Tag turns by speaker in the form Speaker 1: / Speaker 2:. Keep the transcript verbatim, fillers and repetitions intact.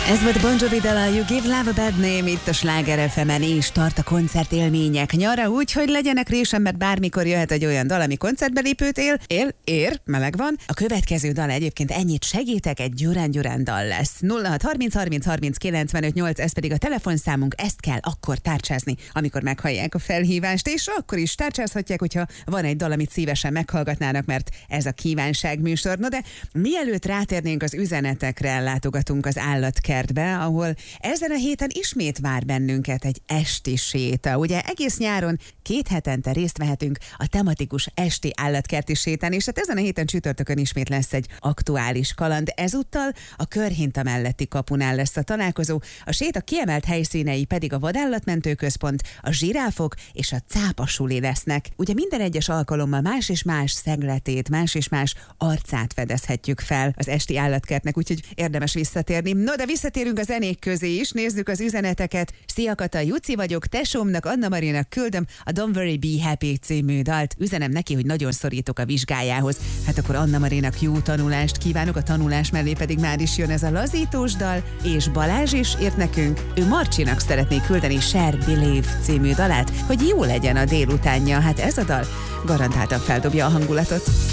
Speaker 1: Ez volt Bon Jovi dala, You Give Love a Bad Name, itt a Sláger ef emen, és tart a koncertélmények nyara, úgy, hogy legyenek résem, mert bármikor jöhet egy olyan dal, ami koncertbelépőt él, él, ér, meleg van. A következő dal egyébként ennyit segítek, egy Duran Duran dal lesz. nulla hat harminc harminc harminc kilencvenöt nyolc, ez pedig a telefonszámunk, ezt kell akkor tárcsázni, amikor meghallják a felhívást, és akkor is tárcsázhatják, hogyha van egy dal, amit szívesen meghallgatnának, mert ez a kívánság műsor. No, de mielőtt rátérnénk az üzenetekre, látogatunk az állatkertbe, ahol ezen a héten ismét vár bennünket egy esti séta. Ugye egész nyáron két hetente részt vehetünk a tematikus esti állatkerti sétán, és hát ezen a héten csütörtökön ismét lesz egy aktuális kaland. Ezúttal a Körhinta melletti kapunál lesz a találkozó, a séta kiemelt helyszínei pedig a Vadállatmentőközpont, a Zsiráfok és a Cápasuli lesznek. Ugye minden egyes alkalommal más és más szegletét, más és más arcát fedezhetjük fel az esti állatkertnek, úgyhogy érdemes visszatérni. No, de visszatérünk a zenék közé is, nézzük az üzeneteket. Szia Kata, Juci vagyok, tesómnak, Anna Marinak küldöm a Don't Worry Be Happy című dalt. Üzenem neki, hogy nagyon szorítok a vizsgájához. Hát akkor Anna Marinak jó tanulást kívánok, a tanulás mellé pedig már is jön ez a lazítós dal, és Balázs is írt nekünk. Ő Marcsinak szeretné küldeni Share Believe című dalát, hogy jó legyen a délutánja. Hát ez a dal garantáltan feldobja a hangulatot.